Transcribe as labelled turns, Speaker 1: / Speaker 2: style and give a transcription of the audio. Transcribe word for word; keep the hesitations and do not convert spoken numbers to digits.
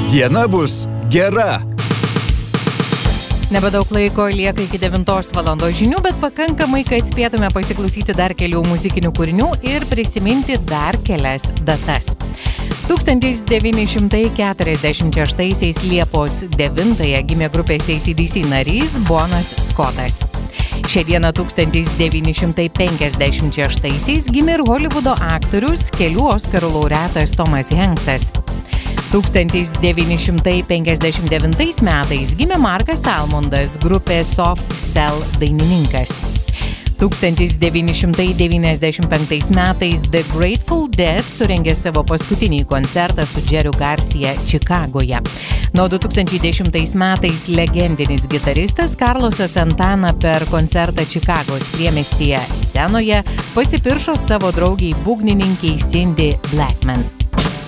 Speaker 1: Diena bus gera.
Speaker 2: Nebedaug laiko lieka iki devintos valandos žinių, bet pakankamai, kad spėtume pasiklausyti dar kelių muzikinių kūrinių ir prisiminti dar kelias datas. tūkstantis devyni šimtai keturiasdešimt šeštaisiais Liepos devintąją gimė grupės A C D C narys Bonas Scottas. Šią dieną tūkstantis devyni šimtai penkiasdešimt šeštaisiais gimė ir Holivudo aktorius, kelių Oskarų laureatas Tomas Hanksas. tūkstantis devyni šimtai penkiasdešimt devintais metais gimė Markas Almondas, grupės Soft Cell dainininkas. tūkstantis devyni šimtai devyniasdešimt penktais metais The Grateful Dead surengė savo paskutinį koncertą su Jerry Garcia Čikagoje. Nuo du tūkstančiai dešimtais metais legendinis gitaristas Carlosas Santana per koncertą Čikagos priemiestyje scenoje pasipiršo savo draugiai būgnininkiai Cindy Blackman.